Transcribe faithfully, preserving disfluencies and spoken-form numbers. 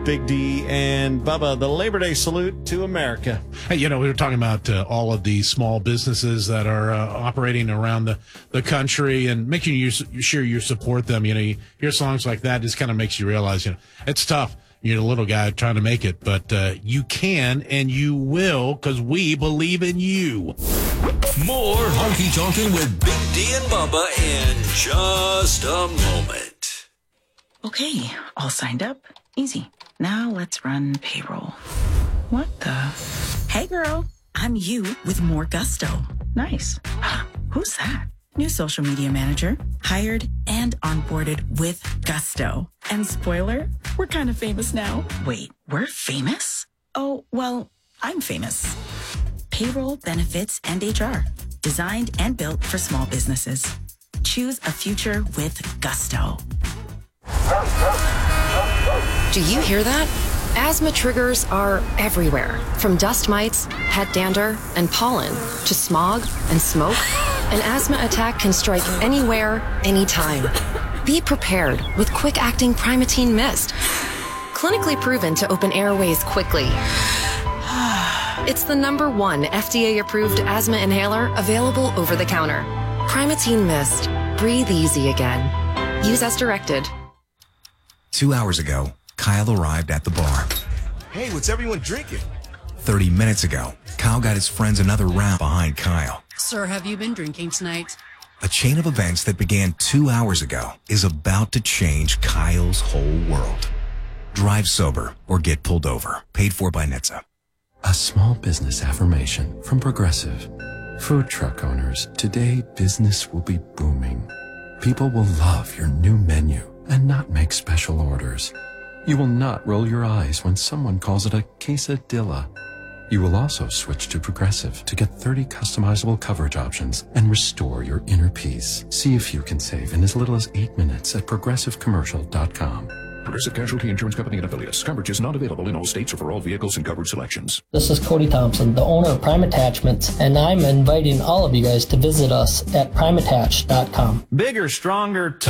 Big D and Bubba, the Labor Day salute to America. Hey, you know, we were talking about uh, all of the small businesses that are uh, operating around the, the country and making you sure you support them. You know, you hear songs like that, just kind of makes you realize, you know, it's tough. You're a little guy trying to make it, but uh, you can and you will because we believe in you. More Honky Tonkin' with Big D and Bubba in just a moment. Okay, all signed up. Easy. Now let's run payroll. What the? Hey, girl. I'm you with more gusto. Nice. Who's that? New social media manager. Hired and onboarded with gusto. And spoiler, we're kind of famous now. Wait, we're famous? Oh, well, I'm famous. Payroll, benefits, and H R. Designed and built for small businesses. Choose a future with gusto. Do you hear that? Asthma triggers are everywhere, from dust mites, pet dander, and pollen, to smog and smoke. An asthma attack can strike anywhere, anytime. Be prepared with quick-acting Primatene Mist. Clinically proven to open airways quickly. It's the number one F D A-approved asthma inhaler available over the counter. Primatene Mist. Breathe easy again. Use as directed. Two hours ago, Kyle arrived at the bar. Hey, what's everyone drinking? Thirty minutes ago, Kyle got his friends another round behind Kyle. Sir, have you been drinking tonight? A chain of events that began two hours ago is about to change Kyle's whole world. Drive sober or get pulled over. Paid for by N H T S A. A small business affirmation from Progressive. Food truck owners, today business will be booming. People will love your new menu and not make special orders. You will not roll your eyes when someone calls it a quesadilla. You will also switch to Progressive to get thirty customizable coverage options and restore your inner peace. See if you can save in as little as eight minutes at progressive commercial dot com. Progressive Casualty Insurance Company and Affiliates. Coverage is not available in all states or for all vehicles and coverage selections. This is Cody Thompson, the owner of Prime Attachments, and I'm inviting all of you guys to visit us at prime attach dot com. Bigger, stronger, tougher.